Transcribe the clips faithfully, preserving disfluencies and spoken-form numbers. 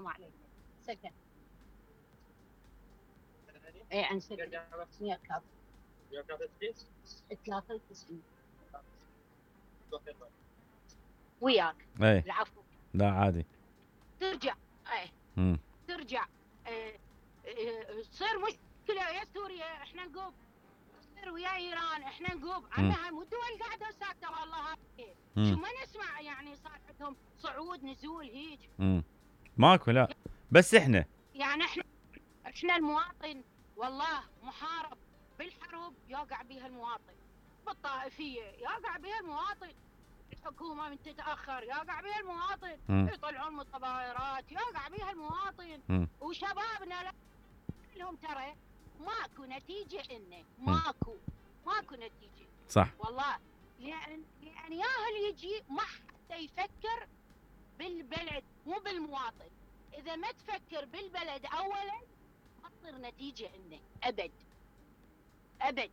عليك سكن اي عن سكن مية ثلاثة وتسعين وياك. اي العفو. لا عادي. ترجع اي امم ترجع ايه ايه تصير مشكله يا سوريا احنا نقوم، تصير ويا ايران احنا نقوم، عنا هاي مو الدول قاعده ساكته والله هاي شو ما نسمع يعني صار عندهم صعود نزول هيك. امم ماكو لا، بس احنا يعني احنا احنا المواطن والله محارب بالحرب يوقع بها المواطن، بالطائفيه يوقع بها المواطن، الحكومه من تتاخر يوقع بها المواطن، يطلعون متظاهرات يوقع بها المواطن. مم. وشبابنا لا لهم ترى ماكو نتيجه انه ماكو ماكو نتيجه صح والله. لان يعني ياهل يجي ما حتى يفكر بالبلد مو بالمواطن. اذا ما تفكر بالبلد اولا ما تصير نتيجه انه ابد ابد.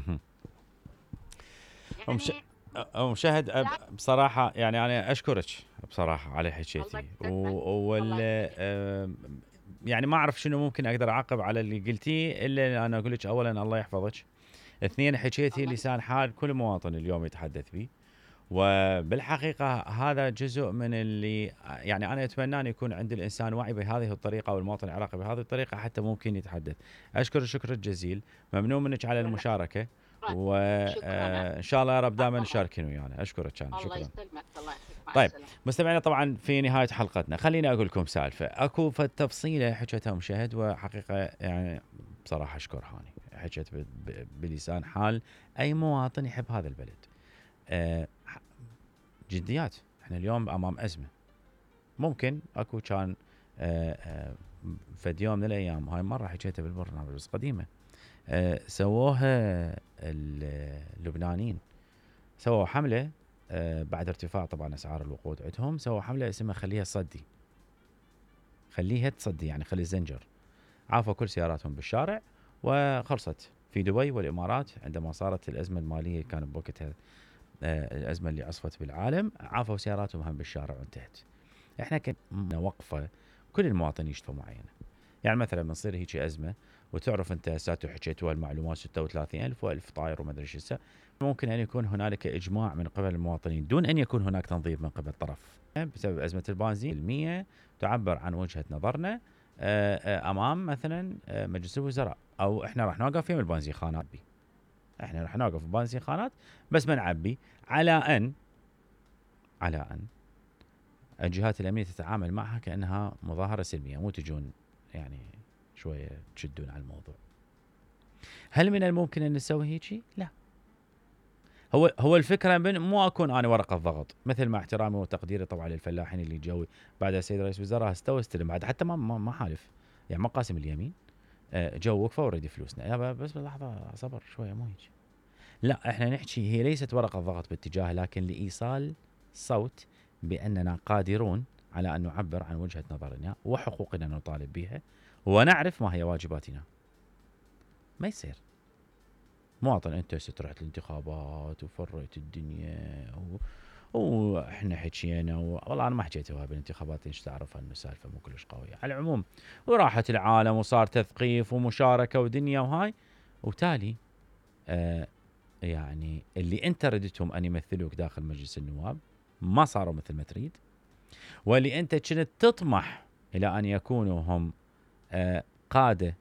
يعني مشاهد بصراحة يعني أنا أشكرك بصراحة على حكيتي وال يعني ما أعرف شنو ممكن أقدر أعقب على اللي قلتيه إلا أنا أقول لك أولا الله يحفظك، اثنين حكيتي لسان حال كل مواطن اليوم يتحدث به، وبالحقيقة هذا جزء من اللي يعني أنا أتمنى أن يكون عند الإنسان وعي بهذه الطريقة والمواطن العراقي بهذه الطريقة حتى ممكن يتحدث. أشكر الشكر الجزيل، ممنون منك على المشاركة، وإن شاء الله يا رب دائما نشاركين ويانا. أشكرك كان الله شكرا. يسلمك الله يحفظك. طيب مستمعينا طبعا في نهاية حلقتنا خليني أقول لكم سالفة أكو تفصيلة حكيتها مشاهد وحقيقة يعني بصراحة أشكر هاني حكيت بلسان حال أي مواطن يحب هذا البلد. أه جديات احنا اليوم امام ازمه، ممكن اكو كان أه أه فد يوم من الايام هاي مره حكيتها بالبرنامج بس قديمه أه سووها اللبنانيين، سووا حمله أه بعد ارتفاع طبعا اسعار الوقود عندهم، سووا حمله اسمها خليها تصدي، خليها تصدي يعني خلي الزنجر، عافوا كل سياراتهم بالشارع وخلصت. في دبي والامارات عندما صارت الازمه الماليه كان بوقتها الأزمة اللي عصفت بالعالم عافوا سياراتهم هم بالشارع وانتهت. احنا كنا وقفة كل المواطنين يشتفوا معينة، يعني مثلا بنصير هيك أزمة وتعرف انت ساتو حكيتوا المعلومات ستة وثلاثين ألف وألف طائر وما ادري ايش، ممكن ان يكون هنالك اجماع من قبل المواطنين دون ان يكون هناك تنظيف من قبل طرف بسبب أزمة البنزين. المية تعبر عن وجهة نظرنا امام مثلا مجلس الوزراء، او احنا راح نوقف يوم البنزين خانات بي، احنا راح نوقف بنزين خانات بس بنعبي على ان على ان الجهات الامنيه تتعامل معها كانها مظاهره سلميه، مو تجون يعني شويه تشدون على الموضوع. هل من الممكن ان نسوي هيك؟ لا. هو هو الفكره مو اكون انا ورقه ضغط، مثل مع احترامي وتقديري طبعا للفلاحين اللي جوي بعد السيد رئيس الوزراء استوى استلم بعد حتى ما ما حالف يعني ما قاسم اليمين جو وقفه وريد فلوسنا يا بس لحظه صبر شويه مو هيك. لا احنا نحكي هي ليست ورقة ضغط باتجاه لكن لإيصال صوت بأننا قادرون على أن نعبر عن وجهة نظرنا وحقوقنا نطالب بها ونعرف ما هي واجباتنا. ما يصير مواطن انت سترحت الانتخابات وفريت الدنيا و... واحنا حكينا و... والله انا ما حكيتها بالانتخابات ايش تعرف انه سالفه مو كلش قويه على العموم، وراحت العالم وصار تثقيف ومشاركه ودنيا وهاي، وتالي آه يعني اللي انت ردتهم ان يمثلوك داخل مجلس النواب ما صاروا مثل ما تريد، واللي انت كنت تطمح الى ان يكونوا هم آه قاده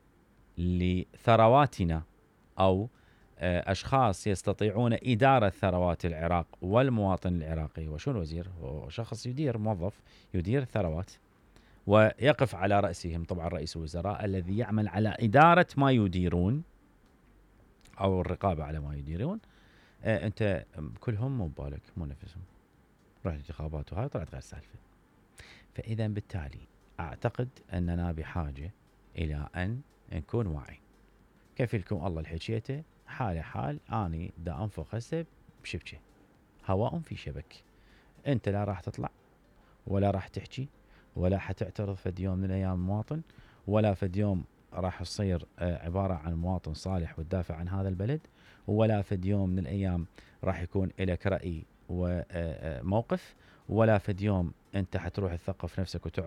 لثرواتنا او آه اشخاص يستطيعون اداره ثروات العراق والمواطن العراقي. وشو الوزير؟ هو شخص يدير، موظف يدير الثروات ويقف على راسهم طبعا رئيس الوزراء الذي يعمل على اداره ما يديرون او الرقابه على ما يديرون. آه انت كلهم مو ببالك مو نفسهم، رحت انتخابات وهاي طلعت غير سالفه. فاذا بالتالي اعتقد اننا بحاجه الى ان نكون واعي. كيف لكم الله الحكيته حال حال اني دا انفخ هسه بشبكه هواء في شبك، انت لا راح تطلع ولا راح تحكي ولا حتعترض فد يوم من الايام مواطن، ولا فد يوم راح تصير عباره عن مواطن صالح وتدافع عن هذا البلد، ولا فد يوم من الايام راح يكون لك راي وموقف، ولا فد يوم انت حتروح تثقف نفسك وتعرف